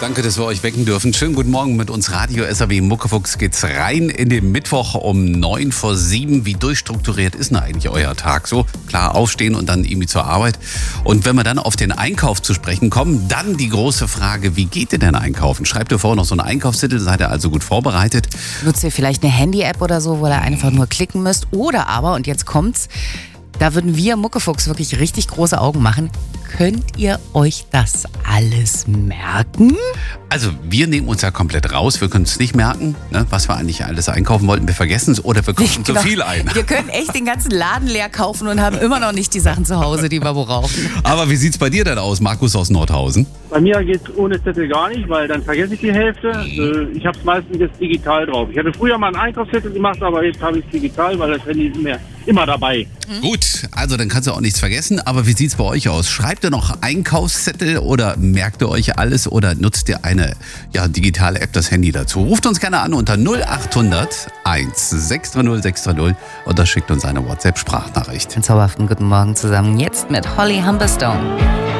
Danke, dass wir euch wecken dürfen. Schönen guten Morgen mit uns Radio SAW Muckefuchs geht's rein in den Mittwoch um 6:09. Wie durchstrukturiert ist denn eigentlich euer Tag? So klar aufstehen und dann irgendwie zur Arbeit. Und wenn wir dann auf den Einkauf zu sprechen kommen, dann die große Frage, wie geht ihr denn einkaufen? Schreibt ihr vorher noch so einen Einkaufszettel, seid ihr also gut vorbereitet? Nutzt ihr vielleicht eine Handy-App oder so, wo ihr einfach nur klicken müsst? Oder aber, und jetzt kommt's, da würden wir Muckefuchs wirklich richtig große Augen machen. Könnt ihr euch das alles merken? Also wir nehmen uns ja komplett raus, wir können es nicht merken, ne, was wir eigentlich alles einkaufen wollten. Wir vergessen es oder wir kaufen zu viel ein. Wir können echt den ganzen Laden leer kaufen und haben immer noch nicht die Sachen zu Hause, die wir brauchen. Aber wie sieht's bei dir denn aus, Markus aus Nordhausen? Bei mir geht's ohne Zettel gar nicht, weil dann vergesse ich die Hälfte. Ich habe es meistens jetzt digital drauf. Ich hatte früher mal einen Einkaufszettel gemacht, aber jetzt habe ich es digital, weil das Handy ist immer dabei. Gut, also dann kannst du auch nichts vergessen. Aber wie sieht's bei euch aus? Schreibt ihr noch Einkaufszettel oder merkt ihr euch alles oder nutzt ihr eine digitale App, das Handy dazu? Ruft uns gerne an unter 0800 1630 630 oder schickt uns eine WhatsApp-Sprachnachricht. Einen zauberhaften guten Morgen zusammen. Jetzt mit Holly Humberstone.